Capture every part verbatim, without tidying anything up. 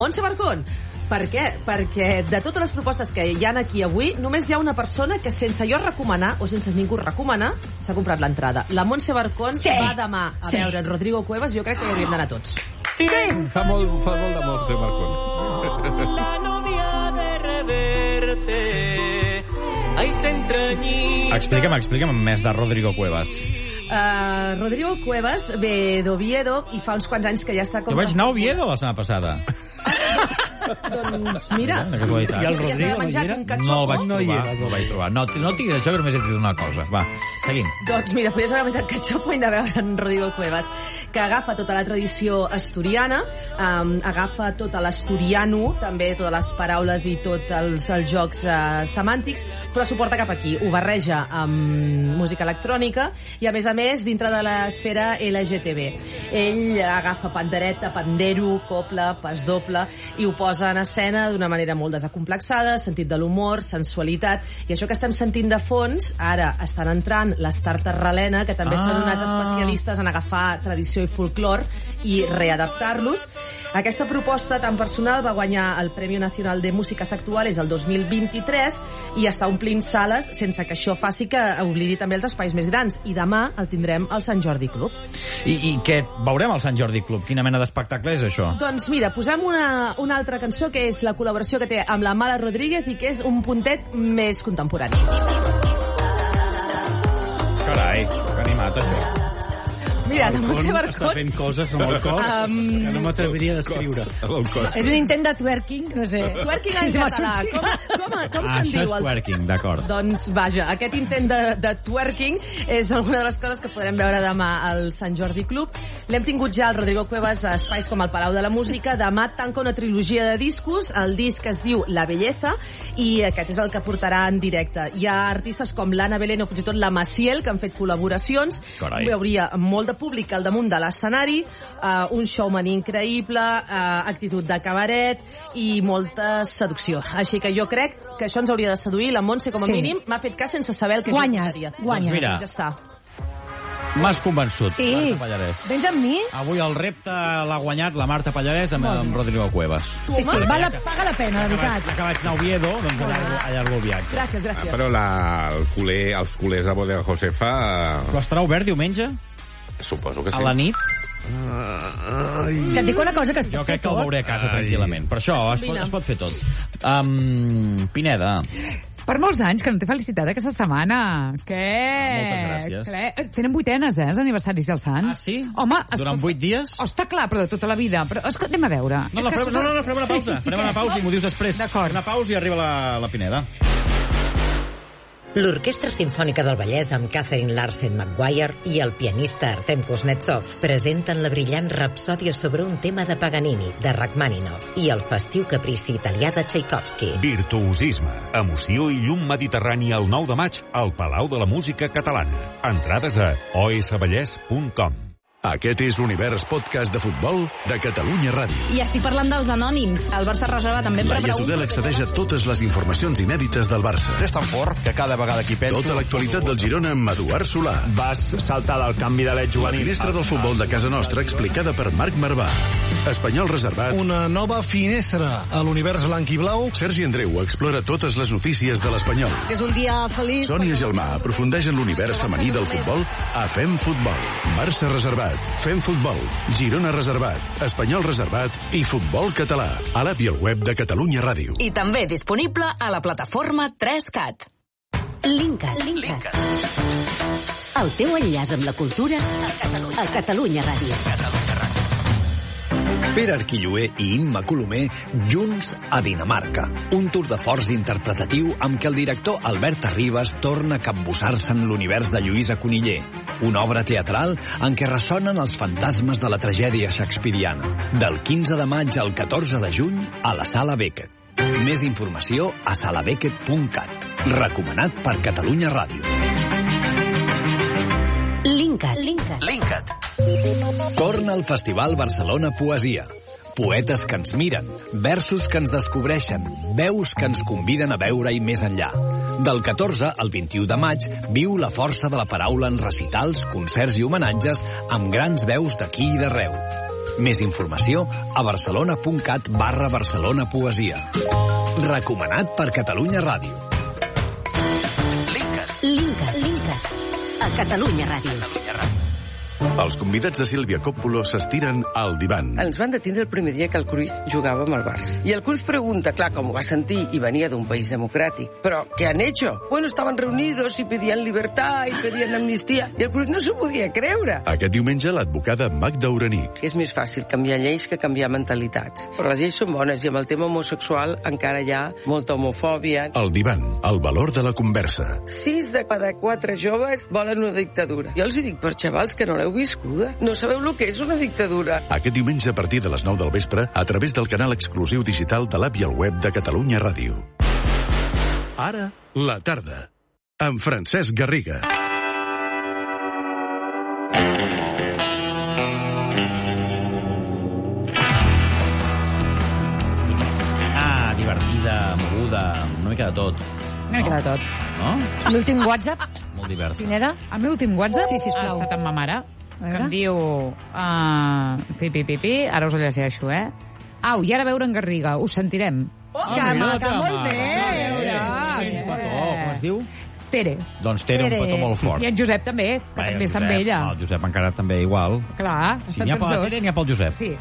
Montse Barcón. Per què? Perquè de totes les propostes que hi ha aquí avui, només hi ha una persona que sense jo recomanar, o sense ningú recomanar, s'ha comprat l'entrada. La Montse Barcón sí. va demà a sí. veure en Rodrigo Cuevas. Jo crec que hi hauríem d'anar tots. Sí. Fa molt, fa molt de Montse Barcón. La novia de Reverte. Ai, s'entrenyí. Explica'm, explica'm més de Rodrigo Cuevas. Uh, Rodrigo Cuevas ve d'Oviedo i fa uns quants anys que ja està com... Jo vaig anar a Oviedo la setmana passada. Doncs mira, I el Rodrigo ja menjat un no el vaig no trobar, no el vaig trobar. No, no tinc això, que només he dit una cosa. Va, seguim. Doncs mira, podries haver menjat catxopo i anar a veure en Rodrigo Cuevas, que agafa tota la tradició asturiana, um, agafa tot l'asturiano, també totes les paraules i tots els, els jocs uh, semàntics, però s'ho porta cap aquí. Ho barreja amb música electrònica i, a més a més, dintre de l'esfera L G T B. Ell agafa pandereta, pandero, copla, pas doble, i ho posa en escena d'una manera molt desacomplexada, sentit de l'humor, sensualitat, i això que estem sentint de fons, ara estan entrant les tartes Ralena, que també ah. són unes especialistes en agafar tradició i folclor i readaptar-los. Aquesta proposta tan personal va guanyar el Premi Nacional de Músiques Actuales el dos mil vint-i-tres i està omplint sales sense que això faci que oblidi també els espais més grans, i demà el tindrem al Sant Jordi Club. I, i què veurem al Sant Jordi Club? Quina mena d'espectacle és això? Doncs mira, posem una, una altra cançó que és la col·laboració que té amb la Mala Rodríguez i que és un puntet més contemporani. Carai, que animat això. Mira, la Montse Barcón està fent coses amb el cos um, que no m'atreviria a descriure. És un intent de twerking, no sé. Twerking en català. Com, com, com ah, se'n diu? Això és twerking, d'acord. Doncs vaja, aquest intent de, de twerking és alguna de les coses que podrem veure demà al Sant Jordi Club. L'hem tingut ja al Rodrigo Cuevas a espais com el Palau de la Música. Demà tanca una trilogia de discos. El disc es diu La Belleza i aquest és el que portarà en directe. Hi ha artistes com l'Anna Belén o fins i tot la Maciel que han fet col·laboracions. Carai. Hi hauria molt de públic al damunt de l'escenari, uh, un showman increïble, uh, actitud de cabaret i molta seducció. Així que jo crec que això ens hauria de seduir. La Montse, com a sí. mínim, m'ha fet cas sense saber el que guanyes, jo guanyes. Doncs mira, ja està. M'has convençut, sí. Marta Pallarès. Vens amb mi? Avui el repte l'ha guanyat la Marta Pallarès amb, amb Rodrigo Cuevas. Sí, sí, val la, paga la pena, la veritat. Ja que vaig anar a Oviedo, doncs allargo, allargo el viatge. Gràcies, gràcies. Ah, però la, el culer, els culers de Bodega Josefa... Però estarà obert diumenge? Suposo que sí. A la nit? Ai. Que et dic una cosa que es pot jo crec que el veuré a casa Ai. tranquil·lament. Per això es pot, es pot fer tot. Um, Pineda. Per molts anys, que no t'he felicitat aquesta setmana. Què? Moltes gràcies. Clar, tenen vuitenes, eh, els aniversaris dels Sants. Ah, sí? Home, durant pot... vuit dies? Oh, està clar, però de tota la vida. Però és que anem a veure. No, no, farem, no, no, no, farem una pausa. Farem una pausa i m'ho dius després. D'acord. Una pausa i arriba la, la Pineda. L'Orquestra Simfònica del Vallès amb Catherine Larsen McGuire i el pianista Artem Kuznetsov presenten la brillant rapsòdia sobre un tema de Paganini, de Rachmaninoff i el festiu caprici italià de Tchaikovsky. Virtuosisme, emoció i llum mediterrani el nou de maig al Palau de la Música Catalana. Entrades a o s vallès punt com. Aquest és l'univers podcast de futbol de Catalunya Ràdio. I estic parlant dels anònims. El Barça reserva també per Laia Tudel accedeix a totes les informacions inèdites del Barça. És tan fort que cada vegada que hi penso... Tota l'actualitat del Girona amb Eduard Solà. Vas saltar del canvi de l'Ed juvenil. La finestra del futbol de casa nostra explicada per Marc Marvà. Espanyol reservat. Una nova finestra a l'univers blanc i blau. Sergi Andreu explora totes les notícies de l'Espanyol. És un dia feliç. Sònia Gelmà aprofundeix en l'univers femení del futbol a Fem Futbol. Barça reservat. Fem Futbol, Girona reservat, Espanyol reservat i Futbol català. A l'app i al web de Catalunya Ràdio. I també disponible a la plataforma tres cat. Linkat. Linkat. El teu enllaç amb la cultura a Catalunya, a Catalunya Ràdio. Catalunya Ràdio. Pere Arquilloé i Imma Colomer junts a Dinamarca. Un tour de forç interpretatiu amb què el director Albert Arribas torna a capbussar-se en l'univers de Lluïsa Coniller. Una obra teatral en què ressonen els fantasmes de la tragèdia shakespeariana. Del quinze de maig al catorze de juny a la Sala Beckett. Més informació a sala beckett punt cat. Recomanat per Catalunya Ràdio. Linkat. Linkat. Linkat. Torna al Festival Barcelona Poesia. Poetes que ens miren, versos que ens descobreixen, veus que ens conviden a veure-hi més enllà. Del catorze al vint-i-u de maig viu la força de la paraula en recitals, concerts i homenatges amb grans veus d'aquí i d'arreu. Més informació a barcelona.cat barra Barcelona Poesia. Recomanat per Catalunya Ràdio. Linka, Linka. A Catalunya Ràdio. Els convidats de Sílvia Coppola s'estiren al divan. Ens van detenir el primer dia que el Cruyff jugava amb el Barça. I el Cruyff pregunta, clar, com ho va sentir, i venia d'un país democràtic, però ¿qué han hecho? Bueno, estaban reunidos y pedían libertad y pedían amnistía. I el Cruyff no s'ho podia creure. Aquest diumenge, l'advocada Magda Uranic. És més fàcil canviar lleis que canviar mentalitats. Però les lleis són bones i amb el tema homosexual encara hi ha molta homofòbia. El divan, el valor de la conversa. Sis de cada quatre joves volen una dictadura. Jo els hi dic per xavals que no l'heu viscuda. No sabeu el que és una dictadura. Aquest diumenge a partir de les nou del vespre a través del canal exclusiu digital de l'app i el web de Catalunya Ràdio. Ara, la tarda. Amb Francesc Garriga. Ah, divertida, moguda, una mica de tot. Una mica de tot. No? L'últim WhatsApp, Molt divers. quin era? El meu últim WhatsApp Sí, sisplau. ha estat amb ma mare, que veure. em diu... Uh, pi, pi, pi, pi, ara us ho llegeixo, eh? Au, i ara a veure en Garriga, us sentirem. Oh, que maca, molt bé. Un petó, com es diu? Tere. Doncs Tere, un Tere. petó molt fort. I en Josep també, que Bé, també està Josep, amb ella. El Josep encara també igual. Clar, Si estan n'hi ha tots per la dos. Tere, n'hi ha pel Josep. Sí.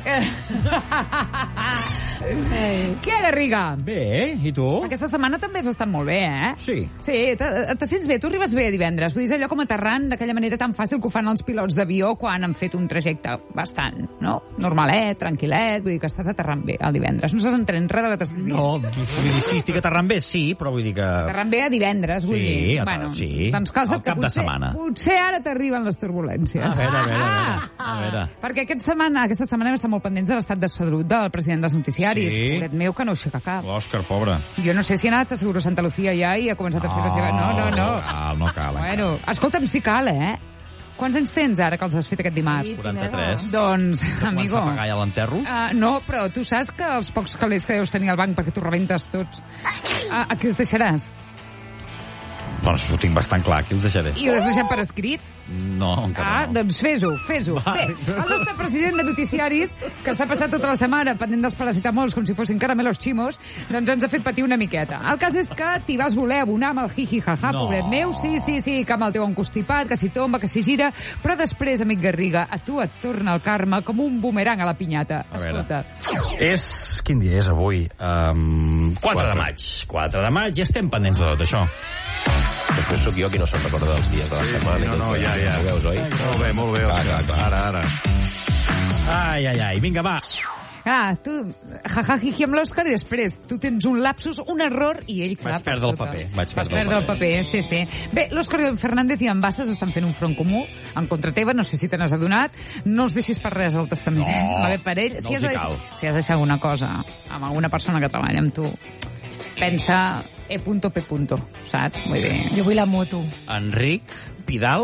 Què, Garriga? Bé, i tu? Aquesta setmana també has estat molt bé, eh? Sí. Sí, te, te sents bé, tu arribes bé divendres. Vull dir, és allò com aterrant d'aquella manera tan fàcil que ho fan els pilots d'avió quan han fet un trajecte bastant, no? Normalet, tranquil·let, vull dir que estàs aterrant bé el divendres. No estàs entrant res de la t'estic dient. No, vull dir, sí, estic aterrant bé, sí, però vull dir que... Aterrant bé a divendres, vull Sí, dir. aterrant, Bueno, sí. doncs cal Al que cap de potser, setmana. potser ara t'arriben les turbulències. A veure, a veure, a veure. A veure. Perquè aquest setmana, aquesta setmana hem estat molt pendents de l'estat de salut del president dels noticiaris. Sí. Pobret meu, que no aixeca cap. L'Òscar, pobre. Jo no sé si ha anat a Seguro Santa Lucía ja i ha començat a fer la seva... No, no, no. cal, no cal. Bueno, escolta'm, si cal, eh? Quants anys tens ara que els has fet aquest dimarts? quaranta-tres. Doncs, Comença amigo... a pagar ja l'enterro? Uh, no, però tu saps que els pocs calés que deus tenir al banc perquè tu rebentes tots, uh, a qui els deixaràs? Doncs ho tinc bastant clar, aquí els deixaré. I ho has deixat per escrit? No, encara Ah, no. doncs fes-ho, fes-ho. Bé, el nostre president de noticiaris, que s'ha passat tota la setmana pendent dels paracetamols com si fossin caramelos ximos, doncs ens ha fet patir una miqueta. El cas és que t'hi vas voler abonar amb el jiji-jaja, No. pobret meu, sí, sí, sí, que amb el teu encostipat, que si tomba, que si gira, però després, amic Garriga, a tu et torna el karma com un bumerang a la pinyata. A veure. Escolta. És... Quin dia és avui? Um, quatre de maig. quatre de maig i estem pendents de tot això. Després sóc jo qui no se'n recorda dels dies de la setmana. no, no, ja, ja. Ho veus, oi? Molt bé, molt bé. Clar, clar, clar. Ara, ara. Ai, ai, ai. Vinga, va. Ah, tu, jajajiji amb l'Òscar i després tu tens un lapsus, un error i ell, clar, Vaig perdre el per sota. paper, vaig Vas perdre el perdre el paper. paper, sí, sí. Bé, l'Òscar Fernández i en Bassas estan fent un front comú en contra teva, no sé si te n'has adonat, no els deixis per res al testament. No, Va bé per ell. no si has els hi de, cal. si has de deixar alguna cosa amb alguna persona que treballa amb tu, pensa E punto P punto, saps? Vull dir... Jo vull la moto. Enric Pidal?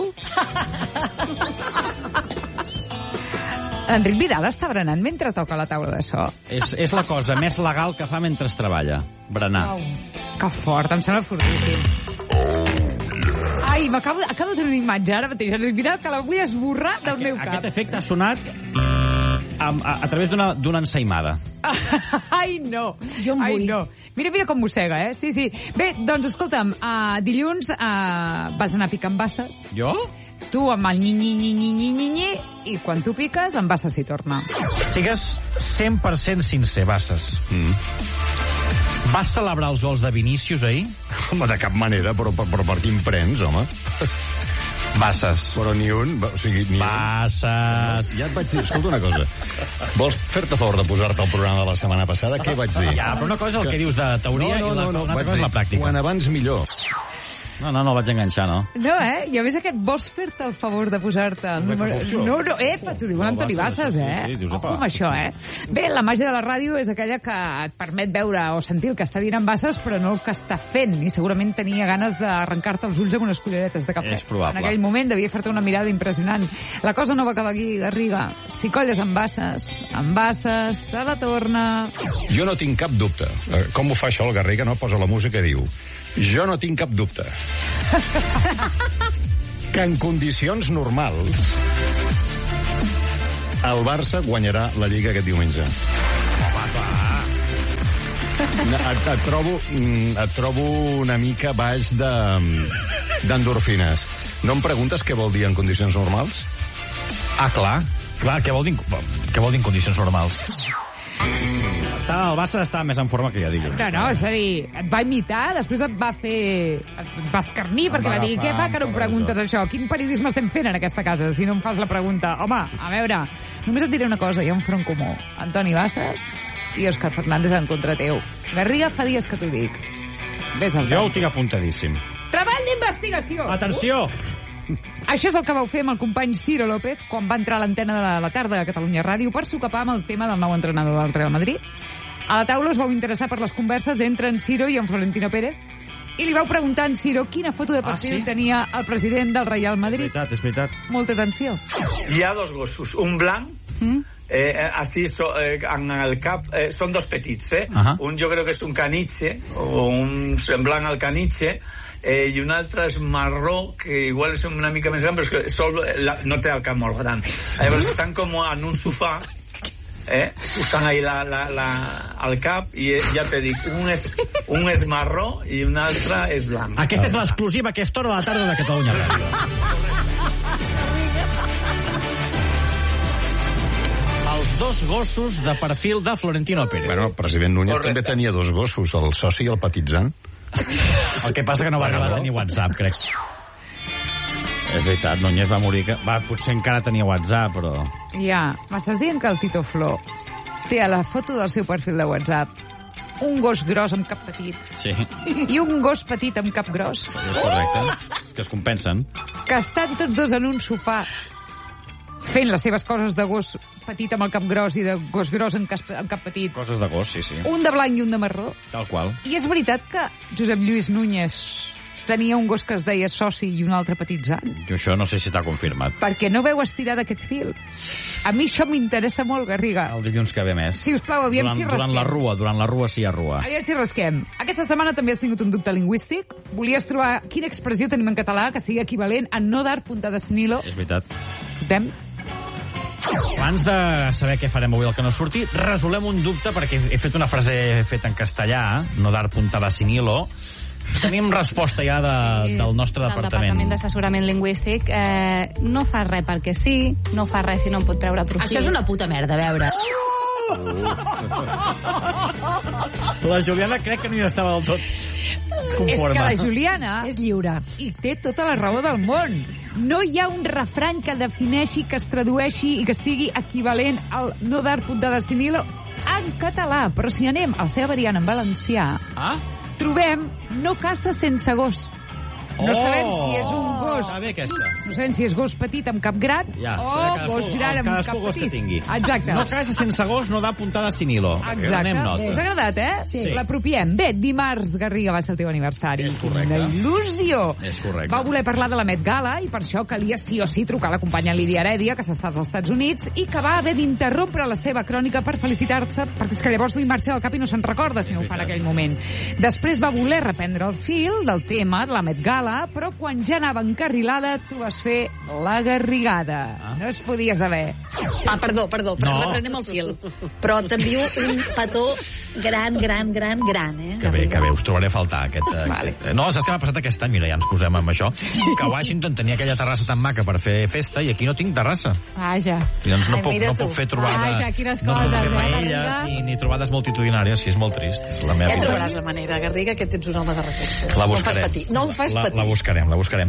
Enric Vidal està berenant mentre toca la taula de so. És, és la cosa més legal que fa mentre es treballa. Berenar. Au, que fort, em sembla fortíssim. Ai, m'acabo acabo de tenir una imatge ara mateix, Enric Vidal, que la vull esborrar del meu cap. Aquest efecte ha sonat a, a, a través d'una d'una ensaïmada. Ai, no. Jo em Ai, vull. no. Mira, mira com mossega, eh? Sí, sí. Bé, doncs, escolta'm, uh, dilluns uh, vas anar picant basses. Jo? Tu amb el nyi-nyi-nyi-nyi-nyi-nyi i quan tu piques, en basses s'hi torna. Sigues cent per cent sincer, Basses. Mm. Vas celebrar els gols de Vinícius ahir? Home, de cap manera, però, però, però per quin prens, home? Basses. Però ni un, o sigui, ni Basses. un. Ja et vaig dir, escolta una cosa. Vols fer-te favor de posar-te al programa de la setmana passada? Què vaig dir? Ja, però una cosa és el que dius de teoria no, no, i la, no, no, una altra vaig cosa és la dir, pràctica. Quan abans millor. No, no, no el vaig enganxar, no. No, eh? I a més aquest, vols fer-te el favor de posar-te el Una número... confusió. No, no, epa, t'ho diu l'Antoni Basses, sí, eh? sí, dius, Ojo epa. amb això, eh? Bé, la màgia de la ràdio és aquella que et permet veure o sentir el que està dient en Basses, però no el que està fent. I segurament tenia ganes d'arrencar-te els ulls amb unes culleretes de cafè. És probable. En aquell moment devia fer-te una mirada impressionant. La cosa no va acabar aquí, Garriga. Si colles en Basses, en Basses, te la torna... Jo no tinc cap dubte. Eh, Com ho fa això el Garriga? No posa la música i diu: jo no tinc cap dubte que en condicions normals el Barça guanyarà la Lliga aquest diumenge. Home, clar. Et, et, trobo, et trobo una mica baix d'endorfines. No em preguntes què vol dir en condicions normals? Ah, clar. Clar, què vol dir, què vol dir en condicions normals? El Barça estava més en forma que ja dilluns. No, no, és a dir, et va imitar, després et va fer... et va escarnir, perquè va dir, què fa que no em preguntes això? Quin periodisme estem fent en aquesta casa, si no em fas la pregunta? Home, a veure, només et diré una cosa, hi ha un front comú. Antoni Bassas i Òscar Fernández en contra teu. Garriga, fa dies que t'ho dic. Ves al Jo ho tinc apuntadíssim. Treball d'investigació! Atenció! Això és el que vau fer amb el company Ciro López quan va entrar a l'antena de la tarda de Catalunya Ràdio per socapar amb el tema del nou entrenador del Real Madrid. A la taula us vau interessar per les converses entre en Ciro i en Florentino Pérez i li vau preguntar a en Ciro quina foto de perfil ah, sí? tenia el president del Real Madrid. És veritat, és veritat. Molta atenció. Hi ha dos gossos, un blanc, mm? eh, així so, eh, en el cap, eh, són dos petits, eh? Uh -huh. Un jo crec que és un caniche, o un semblant al caniche, Eh, i un altre és marró, que igual és una mica més gran, però és que sol, la, no té el cap molt gran. Llavors estan com en un sofà, eh? Estan ahí la, la, la, al cap, i eh, ja t'he dit, un és, un és marró i un altre és blanc. Aquesta és l'exclusiva, aquesta hora de la tarda de Catalunya Ràdio. Els dos gossos de perfil de Florentino Pérez. Bueno, el president Núñez Correcte. també tenia dos gossos, el soci i el petitzant. El que passa que no va arribar a tenir WhatsApp, crec. És veritat, Núñez va morir... Que... Va, potser encara tenia WhatsApp, però... Ja, m'estàs dient que el Tito Flor té a la foto del seu perfil de WhatsApp un gos gros amb cap petit. Sí. I un gos petit amb cap gros. Sí, és correcte. Que es compensen. Que estan tots dos en un sofà fent les seves coses de gos petit amb el cap gros i de gos gros amb cap petit. Coses de gos, sí, sí. Un de blanc i un de marró. Tal qual. I és veritat que Josep Lluís Núñez tenia un gos que es deia soci i un altre petitzant? Jo això no sé si està confirmat. Perquè no veu estirar d'aquest fil. A mi això m'interessa molt, Garriga. El dilluns que ve més. Si us plau, aviam durant, si rasquem. Durant la rua, durant la rua sí hi ha rua. Aviam si rasquem. Aquesta setmana també has tingut un dubte lingüístic. Volies trobar quina expressió tenim en català que sigui equivalent a no dar puntada sin hilo. És veritat. Fotem? Abans de saber què farem avui el que no surti, resolem un dubte, perquè he fet una frase feta en castellà, no dar puntada sin hilo. Tenim resposta ja de, sí, del nostre del departament. Departament d'Assessorament Lingüístic. Eh, no fa res perquè sí, no fa res si no en pot treure profit. Això és una puta merda, a veure. La Juliana crec que no hi estava del tot conforme. És que la Juliana és lliure i té tota la raó del món. No hi ha un refrany que defineixi, que es tradueixi i que sigui equivalent al no dar puntada sin hilo en català. Però si anem a la seva variant en valencià, ah? trobem no caça sense gos. No oh! sabem si és un gos... Està bé aquesta. No sabem si és gos petit amb cap gran ja, o gos gran amb cap gos petit. Que tingui. Exacte. No casa sense gos, no da puntada sin hilo. Exacte. Us ha agradat, eh? Sí. L'apropiem. Bé, dimarts, Garriga, va ser el teu aniversari. És correcte. Una il·lusió. És correcte. Va voler parlar de la Met Gala i per això calia sí o sí trucar a la companya Lídia Heredia, que s'està als Estats Units, i que va haver d'interrompre la seva crònica per felicitar-se, perquè és que llavors li marxa del cap i no se'n recorda si no ho fa en aquell moment. Després va voler reprendre el fil del tema de la Met Gala, però quan ja anava encarrilada, tu vas fer la garrigada. Ah. No es podia saber. Ah, perdó, perdó, però no. Reprenem el fil. Però t'envio un petó gran, gran, gran, gran, eh? Que bé, que bé, us trobaré a faltar aquest... Vale. aquest... No, saps què m'ha passat aquest any? Mira, ja ens posem amb això. Que a Washington tenia aquella terrassa tan maca per fer festa i aquí no tinc terrassa. Vaja. I doncs no, Ai, puc, no puc fer trobades... Vaja, quines no coses, no puc fer eh, paelles ni, ni trobades multitudinàries, sí, és molt trist. És la meva ja trobaràs la manera, Garriga, que tens un home de reflexió. La buscarem. No em fas patir. No em fas la, patir. La buscarem, la buscarem.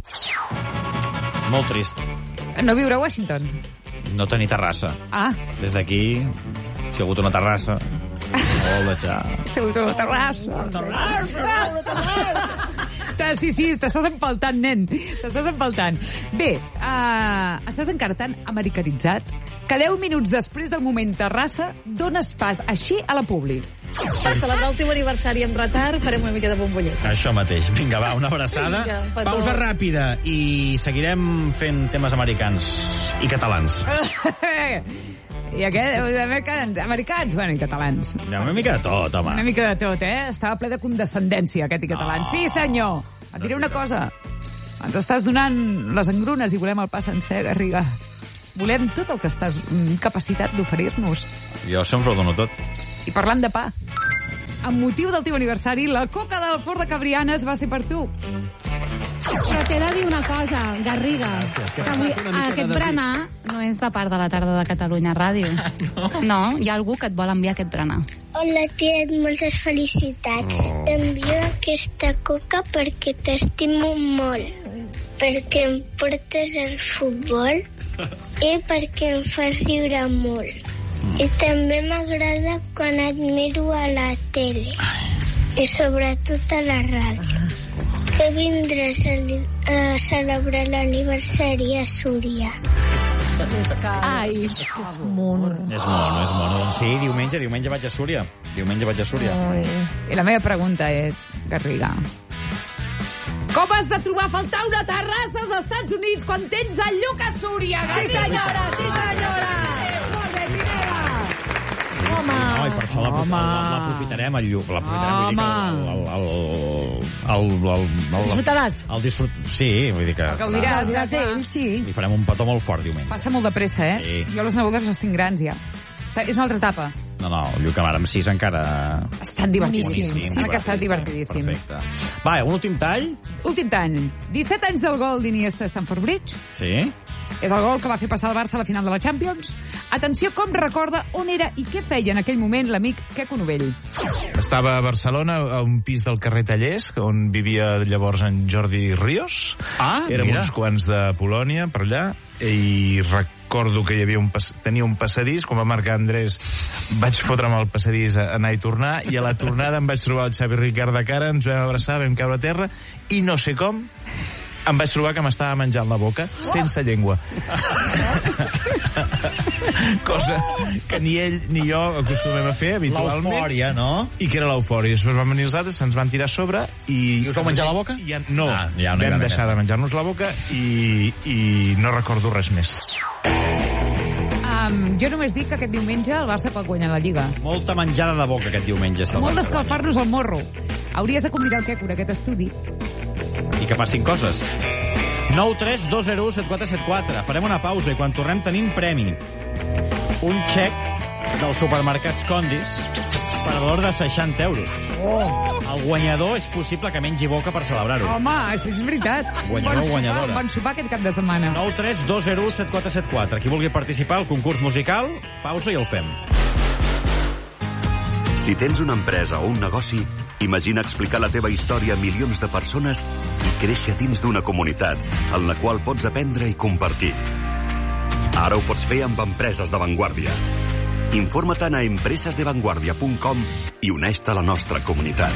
Molt trist. No viure a Washington? No tenir terrassa. Ah. Des d'aquí, si ha hagut una terrassa, vol deixar... Si ha hagut una terrassa. Una terrassa! Sí, sí, t'estàs empaltant, nen. T'estàs empaltant. Bé, uh, estàs encara tan americanitzat que deu minuts després del moment terrassa dones pas així a la Publi. Per celebrar el teu aniversari amb retard farem una mica de bombollet. Això mateix. Vinga, va, una abraçada. Vinga, pausa ràpida i seguirem fent temes americans i catalans. I aquest, americans, americans, bueno, i catalans. Ja, una mica de tot, home. Una mica de tot, eh? Estava ple de condescendència, aquest i catalans. No. Sí, senyor. Et diré una cosa. Ens estàs donant les engrunes i volem el pa sencer, Garriga. volem tot el que estàs mm, capacitat d'oferir-nos. Jo sempre ho dono tot. I parlant de pa, amb motiu del teu aniversari, la coca del Fort de Cabrianes va ser per tu. Però t'he de dir una cosa, Garriga. Que avui, aquest berenar no és de part de la tarda de Catalunya Ràdio. No, hi ha algú que et vol enviar aquest berenar. Hola, tiet, moltes felicitats. Oh. T'envio aquesta coca perquè t'estimo molt, perquè em portes al futbol i perquè em fas riure molt. I també m'agrada quan et miro a la tele i sobretot a la ràdio. Que vindràs a, a celebrar l'aniversari a Súria. Ai, és mono. És mono, és mono. Doncs sí, diumenge, diumenge vaig a Súria. Diumenge vaig a Súria. Ai. I la meva pregunta és, Garriga, com has de trobar a faltar una terrassa als Estats Units quan tens el Lluc a Súria? Sí, senyora, sí, senyora! Home! No, i per això l'aprofitarem, el Lluc. L'aprofitarem, vull dir que el... el, el, el, el disfrutaràs? El disfrut... Sí, vull dir que... El gaudiràs, ja d'ell, sí. Li farem un petó molt fort diumenge. Passa molt de pressa, eh? Sí. Jo les nebugues les tinc grans, ja. És una altra etapa. No, no, el Lluc amb sis encara... Ha estat divertidíssim. Boníssim. Sí, que ha estat divertidíssim. Perfecte. Va, un últim tall. Últim tall. disset anys del gol d'Iniesta a Stamford Bridge. Sí. És el gol que va fer passar el Barça a la final de la Champions. Atenció com recorda on era i què feia en aquell moment l'amic Queco Novell. Estava a Barcelona, a un pis del carrer Tallers, on vivia llavors en Jordi Ríos. Ah, Érem mira. uns quants de Polònia, per allà, i recordo que hi havia un pas... tenia un passadís, quan va marcar Andrés vaig fotre'm al passadís a anar i tornar, i a la tornada em vaig trobar el Xavi Ricard de cara, ens vam abraçar, vam caure a terra, i no sé com em vaig trobar que m'estava menjant la boca sense llengua. Cosa que ni ell ni jo acostumem a fer habitualment. L'eufòria, no? I que era l'eufòria. Després van venir els altres, se'ns van tirar a sobre i... I us vau menjar la boca? Ja, no, ah, ja no vam deixar de menjar-nos la boca i, i no recordo res més. Um, jo només dic que aquest diumenge el Barça pot guanyar la Lliga. Molta menjada de boca aquest diumenge. Molt d'escalfar-nos el morro. Hauries de convidar el Queco a aquest estudi. I que passin coses. nou tres dos zero u set quatre set quatre. Farem una pausa i quan tornem tenim premi. Un xec dels supermercats Condis per valor de seixanta euros. Oh. El guanyador és possible que mengi boca per celebrar-ho. Home, això és veritat. Guanyador o guanyadora. Un bon sopar aquest cap de setmana. nou tres dos zero u set quatre set quatre. Qui vulgui participar al concurs musical, pausa i el fem. Si tens una empresa o un negoci, imagina explicar la teva història a milions de persones i créixer dins d'una comunitat en la qual pots aprendre i compartir. Ara ho pots fer amb empreses d'avantguàrdia. Informa-te'n a empresas de vanguardia punt com i uneix-te a la nostra comunitat.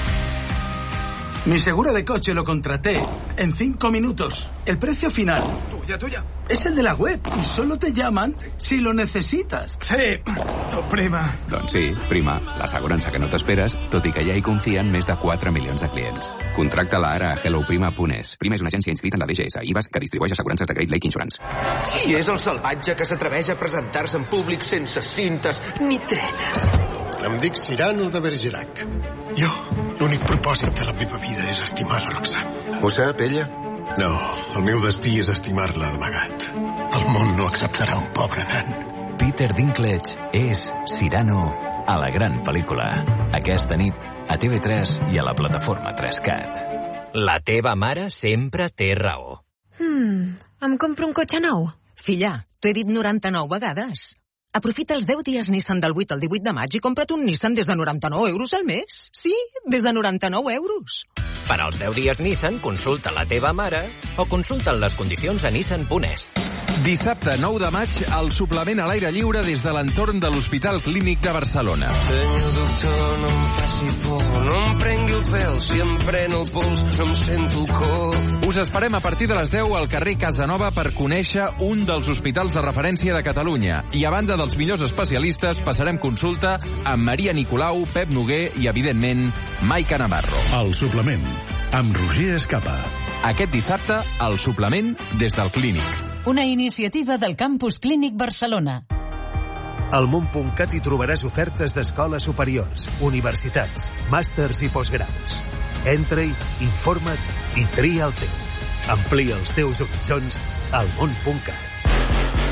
Mi seguro de coche lo contraté en cinco minutos. El precio final Tuya, tuya. es el de la web y solo te llaman si lo necesitas. Sí, oh, prima. Doncs sí, prima, l'assegurança que no t'esperes, tot i que ja hi confien més de quatre milions de clients. Contracta-la ara a hello prima punt es. Prima és una agència inscrita en la D G S i I V A S que distribueix assegurances de Great Lake Insurance. Qui és el salvatge que s'atreveix a presentar-se en públic sense cintes ni trenes? Em dic Cyrano de Bergerac. Jo, l'únic propòsit de la meva vida és estimar la Roxane. Ho sap, ella? No, el meu destí és estimar-la d'amagat. El món no acceptarà un pobre nan. Peter Dinklage és Cyrano a la gran pel·lícula. Aquesta nit a T V tres i a la plataforma tres cat. La teva mare sempre té raó. Hmm, em compro un cotxe nou? Filla, t'ho he dit noranta-nou vegades. Aprofita els deu dies Nissan del vuit al divuit de maig i compra't un Nissan des de noranta-nou euros al mes. Sí, des de noranta-nou euros. Per als deu dies Nissan, consulta la teva mare o consulta les condicions a nissan punt es. Dissabte nou de maig, el suplement a l'aire lliure des de l'entorn de l'Hospital Clínic de Barcelona. Senyor doctor, no em faci por, no em prengui el pèl, si em pren el pols em sento el cor. Us esperem a partir de les deu al carrer Casanova per conèixer un dels hospitals de referència de Catalunya. I a banda dels millors especialistes, passarem consulta amb Maria Nicolau, Pep Noguer i, evidentment, Maica Navarro. El suplement, amb Roger Escapa. Aquest dissabte, el suplement des del Clínic. Una iniciativa del Campus Clínic Barcelona. Al món punt cat hi trobaràs ofertes d'escoles superiors, universitats, màsters i postgraus. Entra-hi, informa't i tria el teu. Amplia els teus horitzons al món punt cat.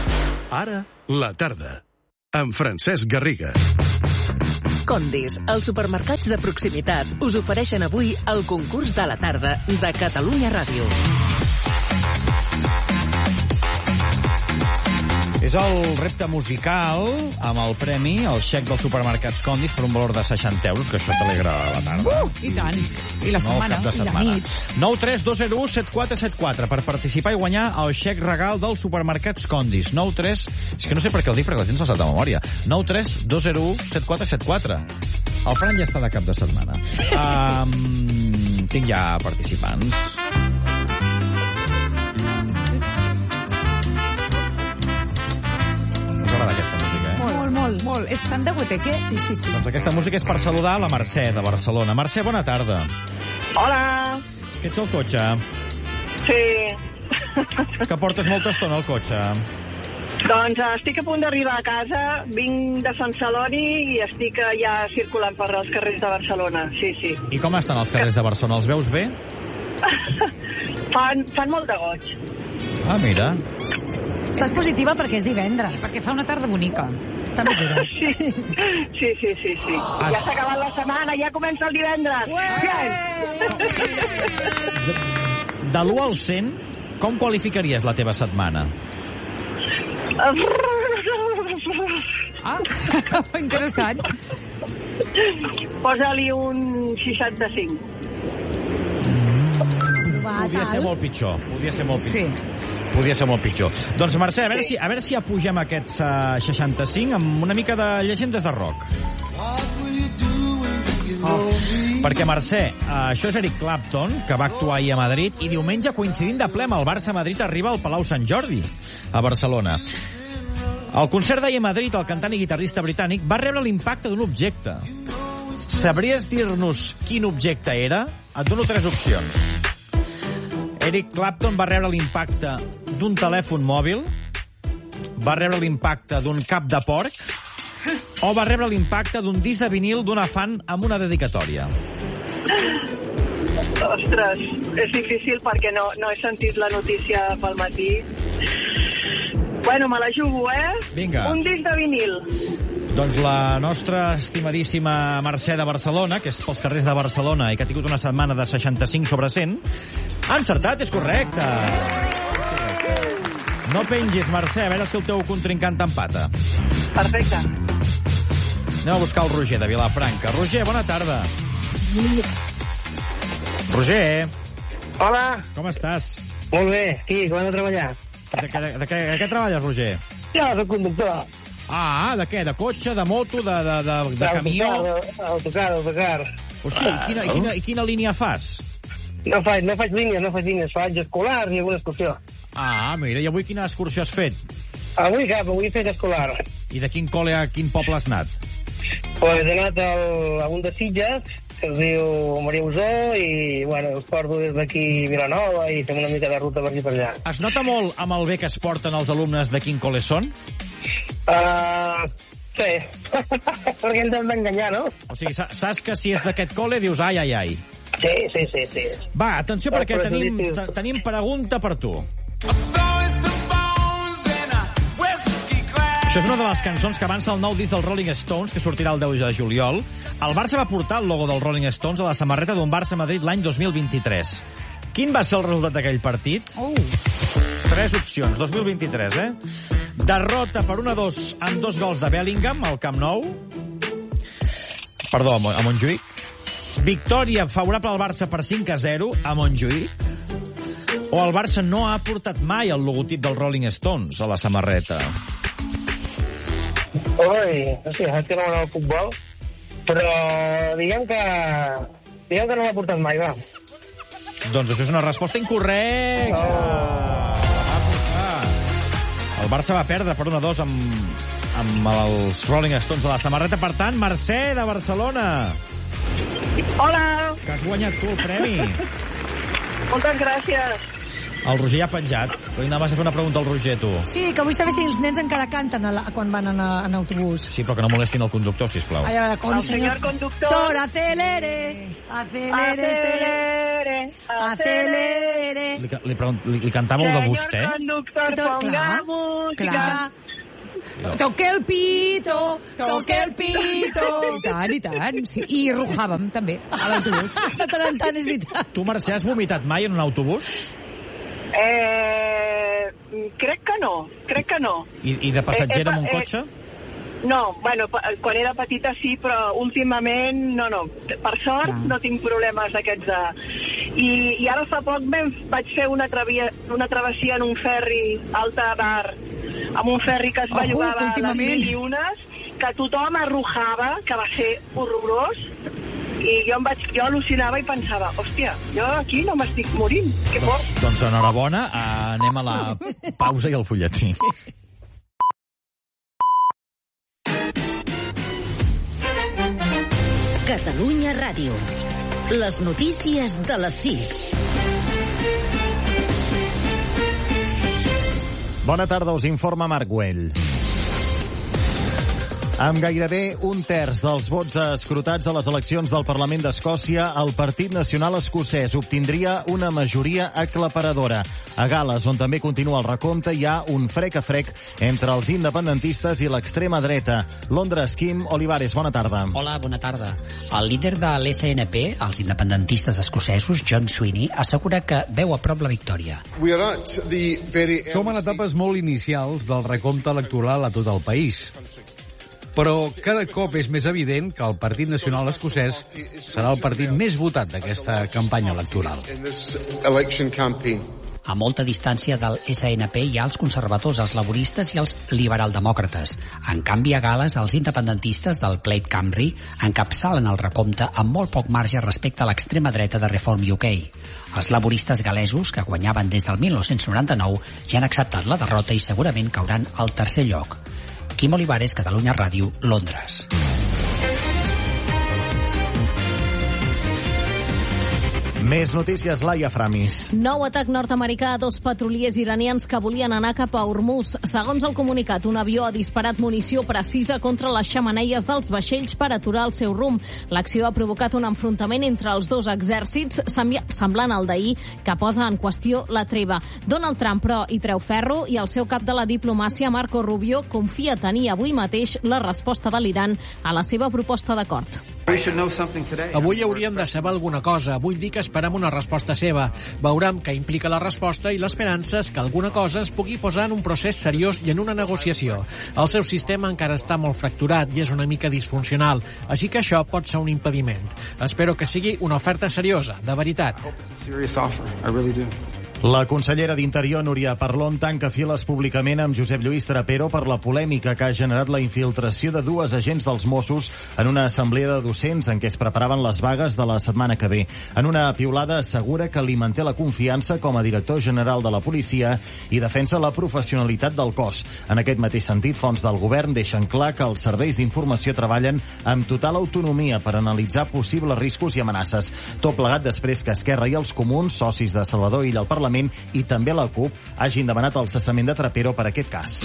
Ara, la tarda. Amb Francesc Garriga. Condis, els supermercats de proximitat, us ofereixen avui el concurs de la tarda de Catalunya Ràdio. És el repte musical amb el premi, el xec dels supermercats Condis per un valor de seixanta euros, que això t'alegra la tarda. Uh, I tant. I la setmana. No, cap de setmana. I la nit. nou tres dos zero u set quatre set quatre per participar i guanyar el xec regal dels supermercats Condis. nou tres... És que no sé per què el dic, perquè la gent se'l sap de memòria. nou tres dos zero u set quatre set quatre. El Fran ja està de cap de setmana. Um, tinc ja participants. Aquesta música, eh? Molt, molt, molt. És tan de goteque? Sí, sí, sí. Doncs aquesta música és per saludar la Mercè, de Barcelona. Mercè, bona tarda. Hola. Que ets al cotxe? Sí. Que portes molta estona al cotxe? Doncs estic a punt d'arribar a casa, vinc de Sant Celoni i estic ja circulant per els carrers de Barcelona, sí, sí. I com estan els carrers de Barcelona? Els veus bé? fan, fan molt de goig. Ah, mira. Estàs positiva perquè és divendres. I perquè fa una tarda bonica. També dura. Sí, sí, sí, sí. sí. Ah, ja s'ha acabat la setmana, ja comença el divendres. De, de l'u al cent, com qualificaries la teva setmana? Ah, interessant. Posa-li un seixanta-cinc. Podia ser molt pitjor. Podia ser molt pitjor. Sí. Podia ser molt pitjor. Doncs, Mercè, a veure si, a veure si apugem aquests uh, seixanta-cinc amb una mica de llegendes de rock. Oh. Perquè, Mercè, uh, això és Eric Clapton, que va actuar ahir a Madrid, i diumenge, coincidint de ple amb el Barça-Madrid, arriba al Palau Sant Jordi, a Barcelona. Al concert d'ahir a Madrid, el cantant i guitarrista britànic va rebre l'impacte d'un objecte. Sabries dir-nos quin objecte era? Et dono tres opcions. Eric Clapton va rebre l'impacte d'un telèfon mòbil, va rebre l'impacte d'un cap de porc, o va rebre l'impacte d'un disc de vinil d'una fan amb una dedicatòria? Ostres, és difícil perquè no, no he sentit la notícia pel matí. Bueno, me la jugo, eh? Vinga. Un disc de vinil. Doncs la nostra estimadíssima Mercè de Barcelona, que és pels carrers de Barcelona i que ha tingut una setmana de seixanta-cinc sobre cent, ha encertat, és correcte. No pengis, Mercè, a veure si el teu contrincant t'empata. Perfecte. Anem a buscar el Roger, de Vilafranca. Roger, bona tarda. Roger. Hola. Com estàs? Molt bé, aquí, acabant de treballar. De, de, de, de, de, de què treballes, Roger? Ja, soc conductor. Ah, de què? De cotxe, de moto, de, de, de, de, de camió? Autocar, autocar. Hosti, i quina, i, quina, i quina línia fas? No faig, no faig línies, no faig línies, faig escolars i alguna excursió. Ah, mira, i avui quina excursió has fet? Avui cap, avui he fet escolar. I de quin col·le, a quin poble has anat? Pues he anat al, a un de Sitges, que es diu Maria Usó, i bueno, us porto des d'aquí Vilanova i fem una mica de ruta per aquí per allà. Es nota molt amb el bé que es porten els alumnes de quin col·le són? Uh, sí, perquè ens hem d'enganyar, no? O sigui, saps que si és d'aquest col·le dius ai, ai, ai. Sí, sí, sí, sí. Va, atenció, perquè tenim, tenim pregunta per tu. Això és una de les cançons que avança el nou disc dels Rolling Stones, que sortirà el deu de juliol. El Barça va portar el logo dels Rolling Stones a la samarreta d'un Barça-Madrid l'any dos mil vint-i-tres. Quin va ser el resultat d'aquell partit? Oh. Tres opcions, dos mil vint-i-tres, eh? Derrota per un a dos amb dos gols de Bellingham al Camp Nou. Perdó, a Montjuïc. Victòria favorable al Barça per cinc a zero a Montjuïc. O el Barça no ha portat mai el logotip dels Rolling Stones a la samarreta. Ui, no sé, és que no m'agrada el futbol, però diguem que diguem que no l'ha portat mai, va. Doncs això és una resposta incorrecta. Oh. El Barça va perdre per un a dos amb, amb els Rolling Stones a la samarreta. Per tant, Mercè de Barcelona. Hola. Que has guanyat tu el premi. Moltes gràcies. El Roger ja ha penjat. Vull anar a fer una pregunta al Roger, tu. Sí, que vull saber si els nens encara canten a la, quan van en, en autobús. Sí, però que no molestin el conductor, sisplau. Ai, ai, con, el senyor conductor. Acelere, acelere, acelere, acelere. Li, li, li, li cantava el de vostè? Senyor conductor, ponga música. Toque el pito, toque el pito. I tant, i tant. Sí. I rujàvem, també, a l'autobús. De tant en tant, és veritat. Tu, Mercè, has vomitat mai en un autobús? Eh, crec que no, crec que no. I, i de passatgera eh, eh, en un cotxe? No, bueno, quan era petita sí, però últimament no, no. Per sort ah. no tinc problemes d'aquests de... I, I ara fa poc vaig fer una, travia, una travessia en un ferri alta mar, amb un ferri que es va llogar a les mil i unes, que tothom arrujava, que va ser horrorós, i jo, em vaig, jo al·lucinava i pensava, hòstia, jo aquí no m'estic morint, que por. Doncs, doncs enhorabona, anem a la pausa i al fulletí. Catalunya Ràdio. Les notícies de les sis. Bona tarda, us informa Marc Güell. Amb gairebé un terç dels vots escrutats a les eleccions del Parlament d'Escòcia, el Partit Nacional Escocès obtindria una majoria aclaparadora. A Gal·les, on també continua el recompte, hi ha un frec a frec entre els independentistes i l'extrema dreta. Londres, Quim Olivares, bona tarda. Hola, bona tarda. El líder de l'S N P, els independentistes escocesos, John Sweeney, assegura que veu a prop la victòria. Som en etapes molt inicials del recompte electoral a tot el país. Però cada cop és més evident que el Partit Nacional Escocès serà el partit més votat d'aquesta campanya electoral. A molta distància del S N P hi ha els conservadors, els laboristes i els liberaldemòcrates. En canvi, a Gal·les, els independentistes del Plaid Cymru encapçalen el recompte amb molt poc marge respecte a l'extrema dreta de Reform U K. Els laboristes gal·lesos, que guanyaven des del mil nou-cents noranta-nou, ja han acceptat la derrota i segurament cauran al tercer lloc. Quim Olivares, Catalunya Ràdio, Londres. Més notícies, Laia Framis. Nou atac nord-americà a dos petroliers iranians que volien anar cap a Hormuz. Segons el comunicat, un avió ha disparat munició precisa contra les xemeneies dels vaixells per aturar el seu rumb. L'acció ha provocat un enfrontament entre els dos exèrcits, semblant al d'ahir, que posa en qüestió la treva. Donald Trump, però, hi treu ferro i el seu cap de la diplomàcia, Marco Rubio, confia tenir avui mateix la resposta de l'Iran a la seva proposta d'acord. Avui hauríem de saber alguna cosa. Vull dir que esperem una resposta seva. Veurem què implica la resposta i l'esperança és que alguna cosa es pugui posar en un procés seriós i en una negociació. El seu sistema encara està molt fracturat i és una mica disfuncional, així que això pot ser un impediment. Espero que sigui una oferta seriosa, de veritat. La consellera d'Interior, Núria Parlon, tanca files públicament amb Josep Lluís Trapero per la polèmica que ha generat la infiltració de dues agents dels Mossos en una assemblea de docents en què es preparaven les vagues de la setmana que ve. En una piulada assegura que li manté la confiança com a director general de la policia i defensa la professionalitat del cos. En aquest mateix sentit, fonts del govern deixen clar que els serveis d'informació treballen amb total autonomia per analitzar possibles riscos i amenaces. Tot plegat després que Esquerra i els Comuns, socis de Salvador Illa al Parlament, i també la CUP hagin demanat el cessament de Trapero per aquest cas.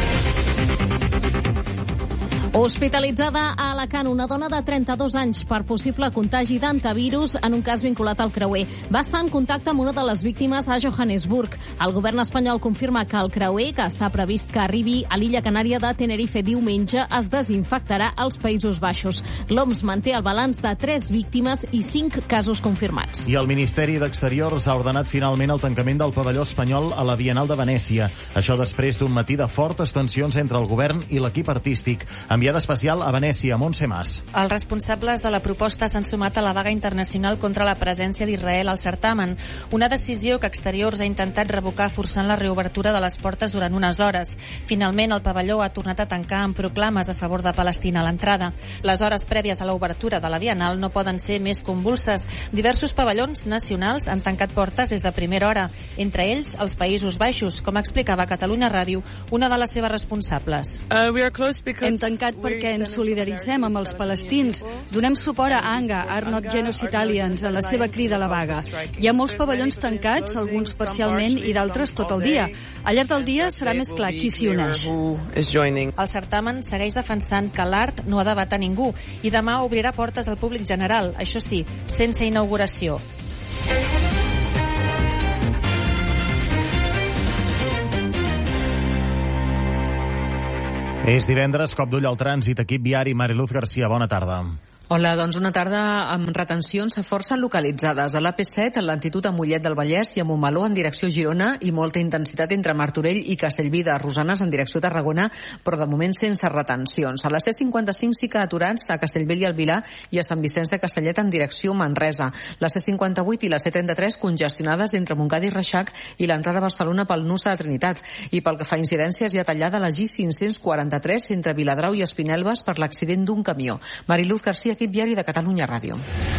Hospitalitzada a Alacant una dona de trenta-dos anys per possible contagi d'antivirus en un cas vinculat al creuer. Va estar en contacte amb una de les víctimes a Johannesburg. El govern espanyol confirma que el creuer, que està previst que arribi a l'illa canària de Tenerife diumenge, es desinfectarà als Països Baixos. L'O M S manté el balanç de tres víctimes i cinc casos confirmats. I el Ministeri d'Exteriors ha ordenat finalment el tancament del pavelló espanyol a la Bienal de Venècia. Això després d'un matí de fortes tensions entre el govern i l'equip artístic. Enviada especial a Venècia, Montse Mas. Els responsables de la proposta s'han sumat a la vaga internacional contra la presència d'Israel al certamen, una decisió que Exteriors ha intentat revocar forçant la reobertura de les portes durant unes hores. Finalment, el pavelló ha tornat a tancar amb proclames a favor de Palestina a l'entrada. Les hores prèvies a l'obertura de la Bienal no poden ser més convulses. Diversos pavellons nacionals han tancat portes des de primera hora, entre ells els Països Baixos, com explicava a Catalunya Ràdio una de les seves responsables. Uh, Hem tancat perquè ens solidaritzem amb els palestins. Donem suport a ANGA, Are Not Genocide Alliance, en la seva crida a la vaga. Hi ha molts pavellons tancats, alguns parcialment i d'altres tot el dia. Al llarg del dia serà més clar qui s'hi uneix. El certamen segueix defensant que l'art no ha de vetar ningú i demà obrirà portes al públic general, això sí, sense inauguració. És divendres, cop d'ull al trànsit, equip viari, Mariluz García, bona tarda. Hola, doncs una tarda amb retencions força localitzades. A l'A P set, en lentitud a Mollet del Vallès i a Montmeló en direcció Girona i molta intensitat entre Martorell i Castellví de Rosanes en direcció Tarragona, però de moment sense retencions. A la C cinquanta-cinc sí que aturats a Castellbell i el Vilar i a Sant Vicenç de Castellet en direcció Manresa. La C cinquanta-vuit i la C trenta-tres congestionades entre Montcada i Reixac i l'entrada a Barcelona pel nus de la Trinitat. I pel que fa a incidències, hi ha tallada la G cinc-cents quaranta-tres entre Viladrau i Espinelves per l'accident d'un camió. Mariluz García, equip viari de Catalunya Ràdio.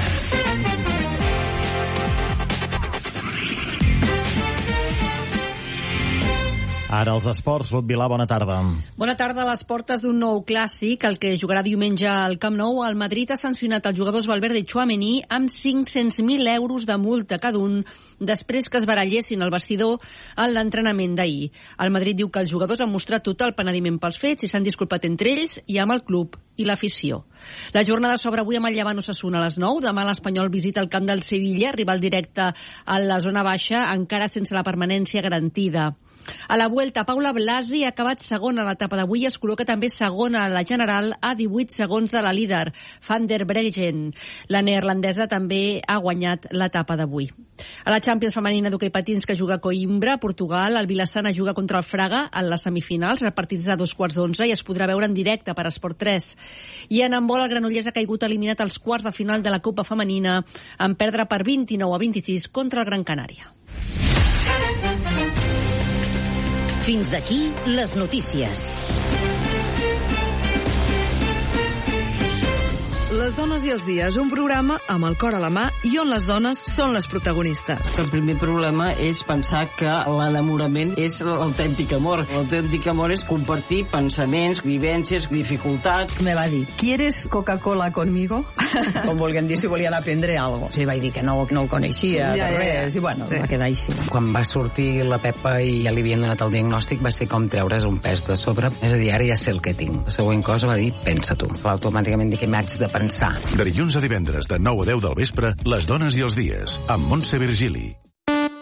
Ara els esports, Ruth Vilà, bona tarda. Bona tarda. A les portes d'un nou clàssic, el que jugarà diumenge al Camp Nou, el Madrid ha sancionat els jugadors Valverde i Tchouaméni amb cinc-cents mil euros de multa cada un després que es barallessin al vestidor en l'entrenament d'ahir. El Madrid diu que els jugadors han mostrat total penediment pels fets i s'han disculpat entre ells i amb el club i l'afició. La jornada s'obre avui amb el Llevant Osasuna a les nou. Demà l'Espanyol visita el camp del Sevilla, rival directe a la zona baixa, encara sense la permanència garantida. A la Vuelta, Paula Blasi ha acabat segona a l'etapa d'avui i es col·loca també segona a la general a divuit segons de la líder, Van der Breggen. La neerlandesa també ha guanyat l'etapa d'avui. A la Champions femenina d'hoquei patins que juga a Coimbra, Portugal, el Vilassana juga contra el Fraga en les semifinals, repartits a dos quarts d'onze, i es podrà veure en directe per Esport tres. I en handbol, el Granollers ha caigut eliminat als quarts de final de la Copa Femenina en perdre per vint-i-nou a vint-i-sis contra el Gran Canària. Fins aquí les notícies. Les dones i els dies, un programa amb el cor a la mà i on les dones són les protagonistes. El primer problema és pensar que l'enamorament és l'autèntic amor. L'autèntic amor és compartir pensaments, vivències, dificultats. Me va dir, ¿quieres Coca-Cola conmigo? Com volguem dir, si volien aprendre alguna cosa. Sí, vaig dir que no, no el coneixia, ja, de res, ja. I bueno, sí. Va quedar així. Quan va sortir la Pepa i ja li havien donat el diagnòstic, va ser com treure's un pes de sobre. És a dir, ara ja sé el que tinc. La següent cosa va dir, pensa tu. Automàticament dic que m'haig de pensar. De dilluns a divendres, de nou a deu del vespre, Les dones i els dies, amb Montse Virgili.